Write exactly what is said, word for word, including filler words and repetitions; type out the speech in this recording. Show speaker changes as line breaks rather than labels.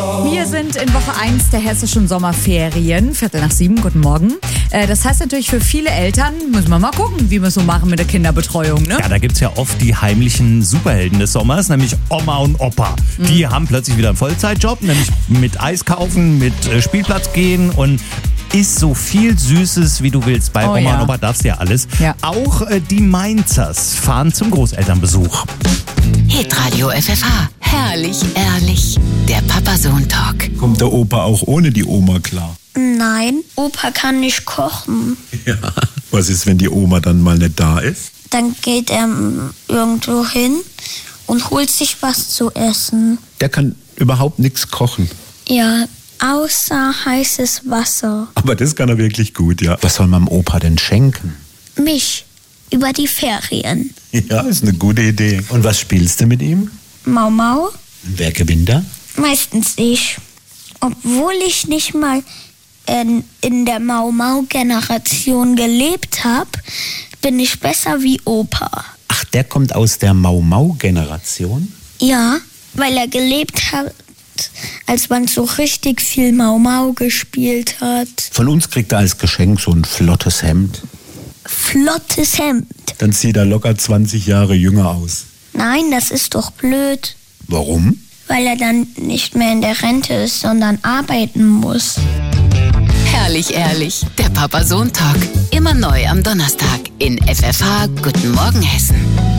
Wir sind in Woche eins der hessischen Sommerferien, Viertel nach sieben, guten Morgen. Das heißt natürlich für viele Eltern, müssen wir mal gucken, wie wir es so machen mit der Kinderbetreuung, ne?
Ja, da gibt's ja oft die heimlichen Superhelden des Sommers, nämlich Oma und Opa. Mhm. Die haben plötzlich wieder einen Vollzeitjob, nämlich mit Eis kaufen, mit Spielplatz gehen und isst so viel Süßes, wie du willst. Bei
oh,
Oma
ja.
und Opa darfst du ja alles.
Ja.
Auch äh, die Mainzers fahren zum Großelternbesuch.
Hitradio F F H. Herrlich, ehrlich. Der Papa-Sohn-Talk.
Kommt der Opa auch ohne die Oma klar?
Nein, Opa kann nicht kochen.
Ja. Was ist, wenn die Oma dann mal nicht da ist?
Dann geht er irgendwo hin und holt sich was zu essen.
Der kann überhaupt nichts kochen.
Ja, außer heißes Wasser.
Aber das kann er wirklich gut, ja. Was soll man dem Opa denn schenken?
Mich. Über die Ferien.
Ja, ist eine gute Idee. Und was spielst du mit ihm?
Mau Mau.
Und wer gewinnt da?
Meistens ich. Obwohl ich nicht mal in, in der Mau Mau Generation gelebt habe, bin ich besser wie Opa.
Ach, der kommt aus der Mau Mau Generation?
Ja, weil er gelebt hat, als man so richtig viel Mau Mau gespielt hat.
Von uns kriegt er als Geschenk so ein flottes Hemd.
Flottes Hemd?
Dann sieht er locker zwanzig Jahre jünger aus.
Nein, das ist doch blöd.
Warum?
Weil er dann nicht mehr in der Rente ist, sondern arbeiten muss.
Herrlich, ehrlich. Der Papa-Sohn-Talk. Immer neu am Donnerstag in F F H. Guten Morgen, Hessen.